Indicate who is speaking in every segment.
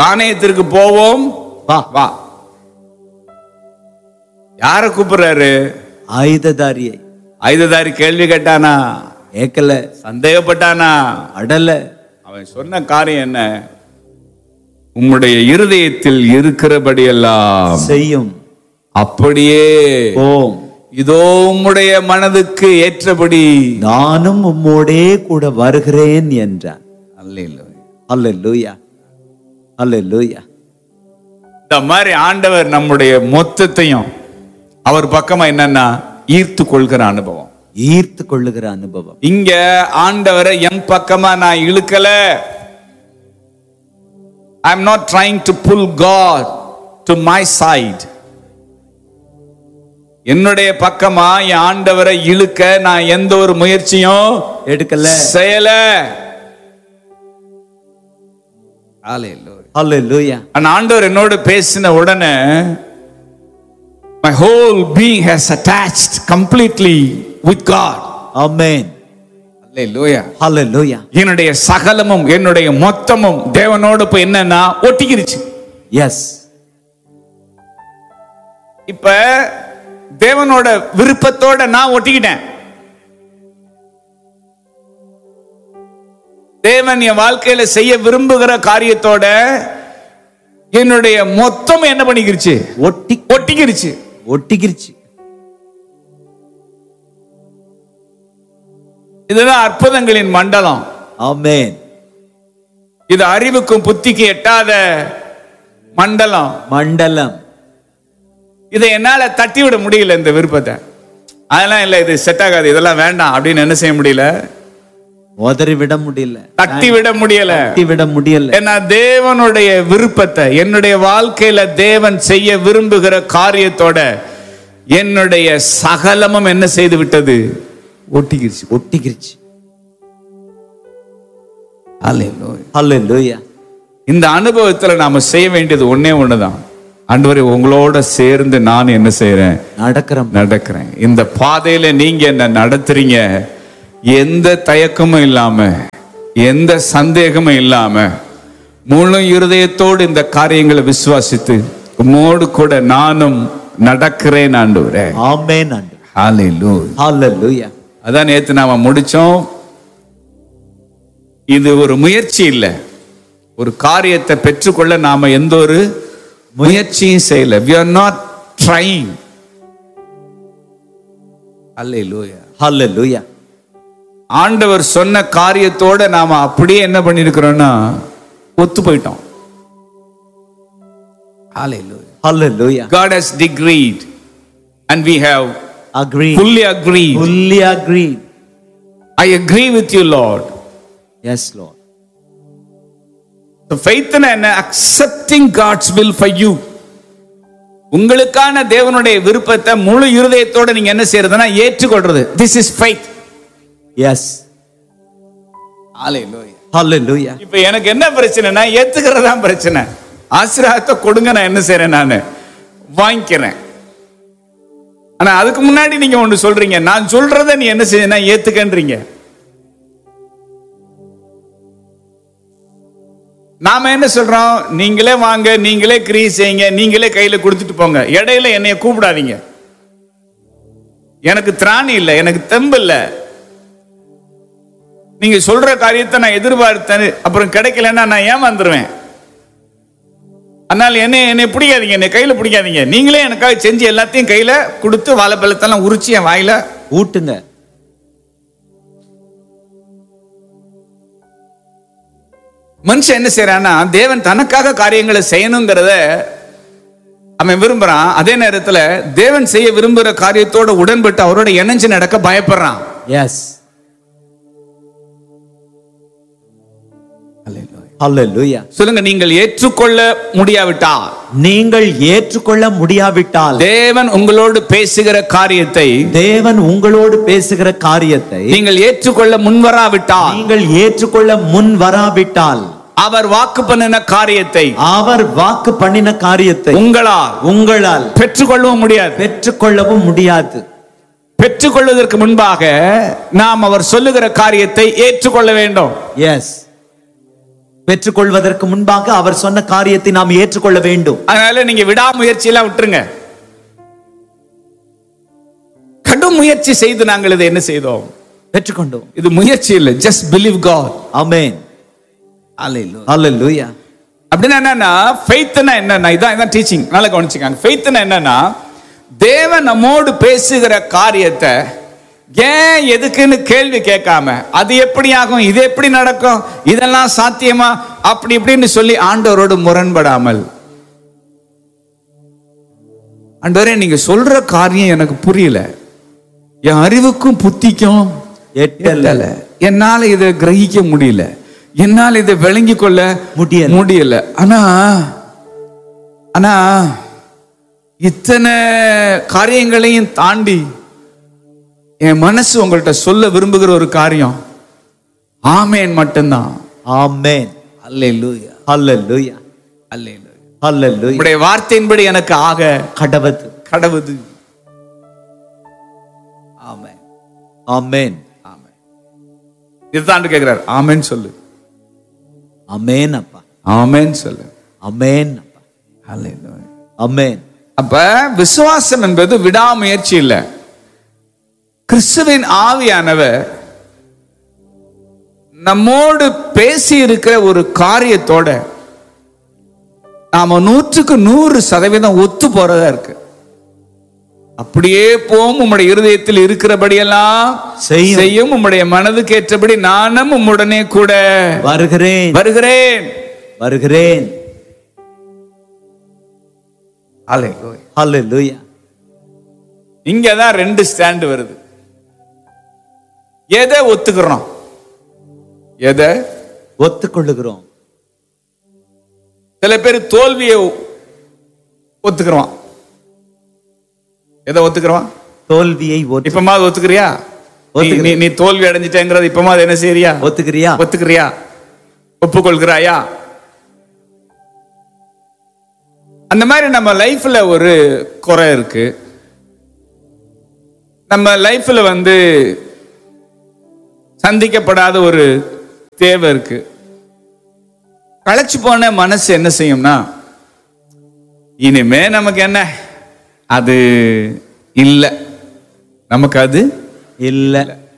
Speaker 1: தானியத்திற்கு போவோம்
Speaker 2: வா.
Speaker 1: வா. யார கூப்பிடுறாரு?
Speaker 2: ஆயுததாரியை.
Speaker 1: ஆயுததாரி கேள்வி கேட்டானா?
Speaker 2: ஏக்கல.
Speaker 1: சந்தேகப்பட்டானா?
Speaker 2: அடல.
Speaker 1: அவன் சொன்ன காரியம் என்ன? உம்முடைய இருதயத்தில் இருக்கிறபடி எல்லாம்
Speaker 2: செய்யும்,
Speaker 1: அப்படியே
Speaker 2: ஓம்.
Speaker 1: இதோ உம்முடைய மனதுக்கு ஏற்றபடி
Speaker 2: நானும் உம்மோடே கூட வருகிறேன் என்றான்.
Speaker 1: அல்லேலூயா.
Speaker 2: அல்லேலூயா. அல்லேலூயா.
Speaker 1: இந்த மாதிரி ஆண்டவர் நம்முடைய மொத்தத்தையும் அவர் பக்கமா என்னன்னா ஈர்த்து கொள்கிற அனுபவம்,
Speaker 2: ஈர்த்து கொள்ளுகிற அனுபவம்.
Speaker 1: இங்க ஆண்டவரை என் பக்கமா நான் இழுக்கல. I am not trying to pull God to my side. என்னுடைய பக்கமா என் ஆண்டவரை இழுக்க நான் எந்த ஒரு முயற்சியும்
Speaker 2: எடுக்கல,
Speaker 1: செய்யல. ஹalleluya.
Speaker 2: அல்லேலூயா.
Speaker 1: ஆண்டவர் என்னோடு பேசின உடனே my whole being has attached completely with God.
Speaker 2: ஆமென்.
Speaker 1: ஹalleluya.
Speaker 2: அல்லேலூயா.
Speaker 1: என்னுடைய சகலமும் என்னுடைய மொத்தமும் தேவனோடு போய் என்னன்னா ஒட்டிக்கிருச்சு.
Speaker 2: எஸ்.
Speaker 1: இப்ப தேவனோட விருப்பத்தோட நான் ஒட்டிக்கிட்டேன். தேவன் என் வாழ்க்கையில செய்ய விரும்புகிற காரியத்தோட என்னுடைய மொத்தம் என்ன பண்ணிக்கிருச்சு? ஒட்டிக்கிருச்சு.
Speaker 2: ஒட்டிக்கிருச்சு.
Speaker 1: இதுதான் அற்புதங்களின் மண்டலம்.
Speaker 2: ஆமென்.
Speaker 1: இது அறிவுக்கும் புத்திக்கு எட்டாத மண்டலம்.
Speaker 2: மண்டலம்.
Speaker 1: இதை என்னால தட்டி விட முடியல. இந்த விருப்பத்தை அதெல்லாம் இல்ல, இது செட் ஆகாது, இதெல்லாம் வேண்டாம் அப்படின்னு என்ன செய்ய முடியல?
Speaker 2: உதறி விட முடியல,
Speaker 1: தட்டி விட முடியல,
Speaker 2: தட்டி விட முடியல.
Speaker 1: ஏன்னா தேவனுடைய விருப்பத்தை என்னுடைய வாழ்க்கையில தேவன் செய்ய விரும்புகிற காரியத்தோட என்னுடைய சகலமும் என்ன செய்து விட்டது? ஒட்டிக்கிருச்சு.
Speaker 2: ஒட்டிக்கிருச்சு.
Speaker 1: ஹalleluya.
Speaker 2: அல்லேலூயா.
Speaker 1: இந்த அனுபவத்துல நாம செய்ய வேண்டியது ஒண்ணே ஒண்ணுதான். ஆண்டவரே, உங்களோட சேர்ந்து நான் என்ன செய்யறேன்? நடக்கிறேன். இந்த பாதையில நீங்க என்ன நடத்துறீங்க, எந்த தயக்கமும் இல்லாம, எந்த சந்தேகமும் இல்லாம, முழு இருதயத்தோடு இந்த காரியங்களை விசுவாசித்து உம்மோடு கூட நானும் நடக்கிறேன் ஆண்டவரே.
Speaker 2: ஆமென் ஆண்டவரே.
Speaker 1: ஹalleluya.
Speaker 2: ஹalleluya.
Speaker 1: அதான் நேத்து நாம முடிச்சோம். இது ஒரு முயற்சி இல்ல. ஒரு காரியத்தை பெற்றுக்கொள்ள நாம எந்த ஒரு முயற்சியும் செய்யல. we are not trying. ஹalleluya.
Speaker 2: ஹalleluya.
Speaker 1: ஆண்டவர் சொன்ன காரியத்தோட நாம அப்படியே என்ன பண்ணிருக்கிறோம்னா ஒத்து போயிட்டோம். ஹalleluya.
Speaker 2: Hallelujah.
Speaker 1: God has decreed and we have
Speaker 2: agreed.
Speaker 1: fully agreed.
Speaker 2: Fully agreed.
Speaker 1: I agree with you, Lord.
Speaker 2: Yes, Lord.
Speaker 1: So faith is accepting God's will for you. உங்களுக்கான தேவனுடைய விருப்பத்தை முழு இருதயத்தோட நீங்க என்ன செய்யறதுன்னா ஏற்றுக்கொள்றது. This is faith.
Speaker 2: Yes.
Speaker 1: Hallelujah.
Speaker 2: Hallelujah.
Speaker 1: இப்போ எனக்கு என்ன பிரச்சனைனா ஏத்துக்கிறதா பிரச்சனை. ஆசீர்வாதத்தை கொடுங்க, நான் என்ன செய்றேன்? நான் வாங்கிக்கிறேன். ஆனா அதுக்கு முன்னாடி நீங்க ஒன்று சொல்றீங்க, நான் சொல்றதை நீ என்ன செய்யனா ஏத்துக்கன்றீங்க. நாம என்ன சொல்றோம்? நீங்களே வாங்க, நீங்களே கிரியை செய்யுங்க, நீங்களே கையில கொடுத்துட்டு போங்க, இடையில என்னைய கூப்பிடாதீங்க, எனக்கு திராணி இல்லை, எனக்கு தெம்பு இல்லை, நீங்க சொல்ற காரியத்தை நான் எதிர்பார்த்தேன் அப்புறம் கிடைக்கலன்னா நான் ஏமாந்துருவேன், அதனால என்னை பிடிக்காதீங்க, என்னை கையில பிடிக்காதீங்க, நீங்களே எனக்காக செஞ்சு எல்லாத்தையும் கையில கொடுத்து வாழைப்பழத்தெல்லாம் உரிச்சு என் வாயில
Speaker 2: ஊட்டுங்க.
Speaker 1: மனுஷன் என்ன செய்யறான்னா தேவன் தனக்காக காரியங்களை செய்யணுங்கிறத அவன் விரும்புறான். அதே நேரத்துல தேவன் செய்ய விரும்புகிற காரியத்தோட உடன்பட்டு அவரோட இணைஞ்சு நடக்க பயப்படுறான்.
Speaker 2: எஸ். Hallelujah.
Speaker 1: சொல்லுங்க, நீங்கள் ஏற்றுக்கொள்ள முடியாவிட்டால்,
Speaker 2: நீங்கள் ஏற்றுக்கொள்ள முடியாவிட்டால்,
Speaker 1: தேவன் உங்களோடு பேசுகிற காரியத்தை,
Speaker 2: தேவன் உங்களோடு பேசுகிற காரியத்தை
Speaker 1: நீங்கள் ஏற்றுக்கொள்ள முன்வராவிட்டால்,
Speaker 2: நீங்கள் ஏற்றுக்கொள்ள முன் வராவிட்டால்,
Speaker 1: அவர் வாக்கு பண்ணின காரியத்தை,
Speaker 2: அவர் வாக்கு பண்ணின காரியத்தை உங்களால்
Speaker 1: பெற்றுக்கொள்ளவும் முடியாது.
Speaker 2: பெற்றுக்கொள்ளவும் முடியாது.
Speaker 1: பெற்றுக்கொள்வதற்கு முன்பாக நாம் அவர் சொல்லுகிற காரியத்தை ஏற்றுக்கொள்ள வேண்டும்.
Speaker 2: எஸ். பெற்றுக்கொள்வதற்கு முன்பாக அவர் சொன்ன காரியத்தை நாம் ஏற்றுக்கொள்ள வேண்டும்.
Speaker 1: அதனால நீங்க விடாமுயற்சியெல்லாம் விட்டுருங்க. கடும் முயற்சி செய்து நாங்கள் இதை என்ன செய்தோம்?
Speaker 2: பெற்றுக்கொண்டோம்.
Speaker 1: இது முயற்சி இல்லை, ஜஸ்ட் பிலீவ் காட்.
Speaker 2: ஆமென். ஹalleluya.
Speaker 1: அப்படின்னா என்னன்னா, ஃபெய்த்னா என்னன்னா, இதான் டீச்சிங். நல்லா கவனிச்சுக்காங்க. ஃபெய்த்னா என்னன்னா, தேவன் நம்மோடு பேசுகிற காரியத்தை ஏன் எதுக்குன்னு கேள்வி கேட்காம, அது எப்படி ஆகும், இது எப்படி நடக்கும், இதெல்லாம் சாத்தியமா, அப்படி இப்படின்னு சொல்லி ஆண்டவரோடு முரண்படாமல், ஆண்டவரே நீங்க சொல்ற காரியம் எனக்கு புரியல, என் அறிவுக்கும் புத்திக்கும் எட்டல, என்னால இதை கிரகிக்க முடியல, என்னால் இதை விளங்கி கொள்ள முடியல. ஆனா இத்தனை காரியங்களையும் தாண்டி என் மனசு உங்கள்கிட்ட சொல்ல விரும்புகிற ஒரு காரியம் ஆமென் மட்டும்தான்.
Speaker 2: ஆமென்.
Speaker 1: அல்லேலூயா,
Speaker 2: அல்லேலூயா,
Speaker 1: அல்லேலூயா,
Speaker 2: அல்லேலூயா.
Speaker 1: உம்முடைய வார்த்தையின்படி எனக்கு ஆக
Speaker 2: கடவது.
Speaker 1: ஆமென்,
Speaker 2: ஆமென்,
Speaker 1: ஆமென். இதுதான் கேட்கிறார். ஆமென் சொல்லு.
Speaker 2: ஆமென் அப்பா.
Speaker 1: ஆமென் சொல்லு.
Speaker 2: ஆமென் அப்பா.
Speaker 1: அல்லேலூயா,
Speaker 2: ஆமென்.
Speaker 1: அப்ப விசுவாசம் என்பது விடாமுயற்சி இல்ல. கிறிஸ்துவின் ஆவியானவர் நம்மோடு பேசி இருக்கிற ஒரு காரியத்தோட நாம 100% ஒத்து போறதா இருக்கு. அப்படியே போம், உம்முடைய இருதயத்தில் இருக்கிறபடியெல்லாம் செய்யும், உம்முடைய மனதுக்கு ஏற்றபடி நானும் உம்முடனே கூட
Speaker 2: வருகிறேன்,
Speaker 1: வருகிறேன்,
Speaker 2: வருகிறேன்.
Speaker 1: அல்லேலூயா,
Speaker 2: அல்லேலூயா.
Speaker 1: இங்கதான் 2 ஸ்டாண்ட் வருது. எதை ஒத்துக்கிறோம், எதை
Speaker 2: ஒத்துக்கொள்ளுகிறோம்.
Speaker 1: சில பேர் தோல்வியை ஒத்துக்கிறோம். எதை ஒத்துக்கிறோம்?
Speaker 2: தோல்வியை.
Speaker 1: இப்பமாவது ஒத்துக்கிறியா? நீ தோல்வி அடைஞ்சிட்டேங்கிறது இப்பமாவது என்ன செய்யறியா? ஒத்துக்கிறியா? ஒப்புக்கொள்கிறாயா? அந்த மாதிரி நம்ம லைஃப்ல ஒரு குறை இருக்கு. நம்ம லைஃப்ல சந்திக்கப்படாத ஒரு தேவை இருக்கு. களைச்சு போன மனசு என்ன செய்யும்னா, இனிமே நமக்கு என்ன, அது இல்ல, நமக்கு அது இல்ல.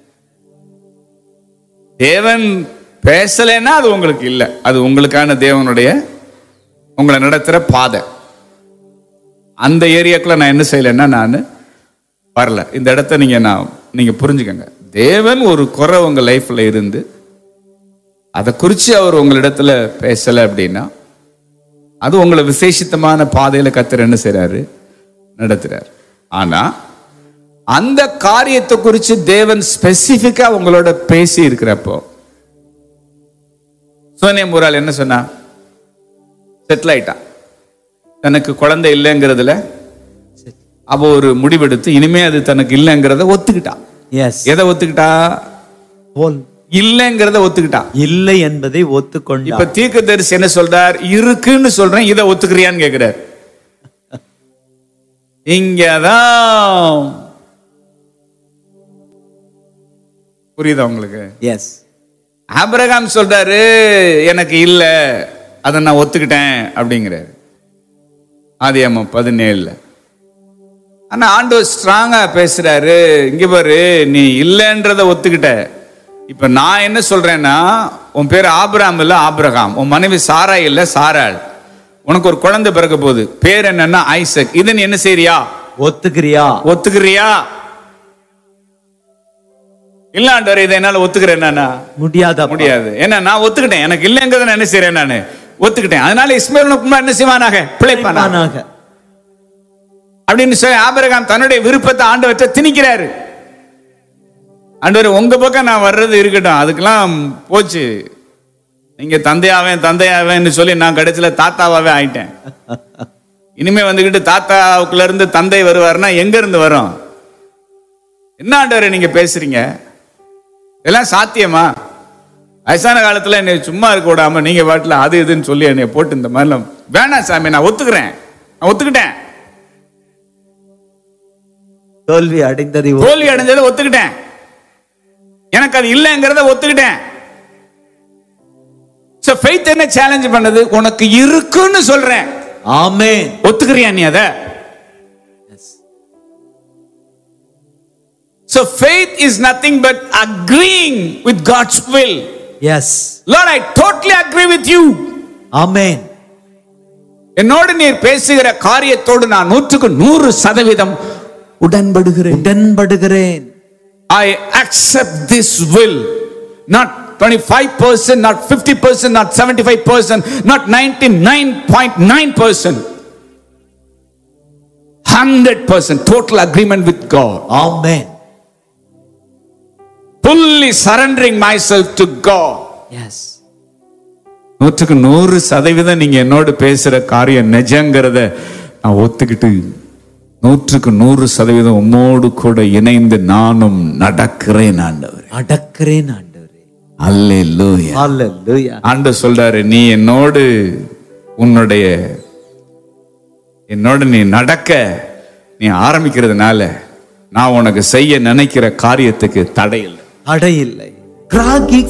Speaker 1: தேவன் பேசலைன்னா அது உங்களுக்கு இல்ல, அது உங்களுக்கான தேவனுடைய உங்களை நடத்துற பாதை. அந்த ஏரியாக்குள்ள நான் என்ன செய்யலைன்னா நான் வரல. இந்த இடத்த நீங்க புரிஞ்சுக்கங்க. தேவன் ஒரு குறை உங்க லைஃப்ல இருந்து அதை குறிச்சு அவர் உங்களிடத்துல பேசல அப்படின்னா, அது உங்களை விசேஷித்தமான பாதையில கர்த்தர் என்ன செய்றாரு? நடத்துறார். ஆனா அந்த காரியத்தை குறித்து தேவன் ஸ்பெசிபிக்கா உங்களோட பேசி இருக்கிறப்போ, சோனியம்பூரால் என்ன சொன்னா? செட்டில் ஆயிட்டான். தனக்கு குழந்தை இல்லைங்கிறதுல அவ ஒரு முடிவெடுத்து இனிமே அது தனக்கு இல்லைங்கிறத ஒத்துக்கிட்டான். எதை ஒத்துக்கிட்டா? இல்லைங்கிறத ஒத்துக்கிட்டா. இல்லை என்பதை ஒத்துக்கொண்டா. இப்ப தீர்க்கதரிசி என்ன சொல்றார்? இருக்குன்னு சொல்றேன், இதை ஒத்துக்கிறியான்னு கேட்கிறார். இங்கதான் புரியுதா உங்களுக்கு? எஸ். ஆபிரகாம் சொல்றாரு எனக்கு இல்ல, அதை நான் ஒத்துக்கிட்டேன் அப்படிங்கிறாரு ஆதியாகமம் 17. ஆனா ஆண்டவர் ஸ்ட்ராங்கா பேசுறாரு. இங்க பாரு, நீ இல்லைன்றத ஒத்துக்கிட்ட. இப்ப நான் என்ன சொல்றேன்னா, உன் பேர் ஆபிரகாம் இல்ல ஆபிரகாம், உன் மனைவி சாரா இல்ல சாராள், உனக்கு ஒரு குழந்தை பிறக்க போகுது, பேர் என்னன்னா ஐசக். இதை நீ என்ன செய்யறியா? ஒத்துக்கிறியா? இல்ல ஆண்டவர், இதை என்னால ஒத்துக்கிறேன். முடியாது. ஏன்னா நான் ஒத்துக்கிட்டேன், எனக்கு இல்லைங்கிறத நான் என்ன செய்யறேன்? நான் ஒத்துக்கிட்டேன். அதனால இஸ்மாயில் என்ன செய்வானாக? பிழைப்பானாக அப்படின்னு சொல்லி ஆபிரகாம் தன்னுடைய விருப்பத்தை ஆண்டவற்றை திணிக்கிறாரு. ஆண்டவர், உங்க பக்கம் நான் வர்றது இருக்கட்டும், அதுக்கெல்லாம் போச்சு, நீங்க தந்தையாவேன்னு சொல்லி நான் கடைசியில தாத்தாவாவே ஆயிட்டேன். இனிமே வந்துகிட்டு தாத்தாவுக்குள்ள இருந்து தந்தை வருவாருன்னா எங்க இருந்து வரும்? என்ன ஆண்டவரே நீங்க பேசுறீங்க? இதெல்லாம் சாத்தியமா? வயசான காலத்துல என்னை சும்மா இருக்க விடாம நீங்க பாட்டுல அது இதுன்னு சொல்லி என்னை போட்டு இந்த மாதிரிலாம் வேணாம் சாமி, நான் ஒத்துக்கிட்டேன். தோல்வி அடைஞ்சதை ஒத்துக்கிட்டேன், எனக்கு அது இல்லைங்கிறத ஒத்துக்கிட்டேன். So faith என்ன சேலஞ்ச் பண்ணது? உனக்கு இருக்குன்னு சொல்றேன்.
Speaker 2: ஆமென்.
Speaker 1: ஒத்துக்கறியா நீ அத? So faith is nothing but agreeing with God's will.
Speaker 2: Yes.
Speaker 1: Lord, I totally agree with you.
Speaker 2: ஆமென்.
Speaker 1: என்னோடு நீர் பேசுகிற காரியத்தோடு நான் 100% உடன்படுகிறேன். I accept this will. Not 25%, not 50%, not 75%, not 99.9%. 100% total agreement with God.
Speaker 2: Amen.
Speaker 1: Fully surrendering myself to God.
Speaker 2: Yes.
Speaker 1: 100% நீங்க என்னோடு பேசுற காரியம் நிஜங்கிறத நான் ஒத்துக்கிட்டு 100% உம்மோடு கூட இணைந்து நானும் நடக்கிறேன் ஆண்டவரே.
Speaker 2: நடக்கிறேன் ஆண்டவரே.
Speaker 1: அல்லேலூயா.
Speaker 2: அல்லேலூயா.
Speaker 1: ஆண்டவர் சொல்றாரு, நீ என்னோடு நீ நடக்க நீ ஆரம்பிக்கிறதுனால நான் உனக்கு செய்ய நினைக்கிற காரியத்துக்கு தடை இல்லை.
Speaker 2: தடை இல்லை. கிராகி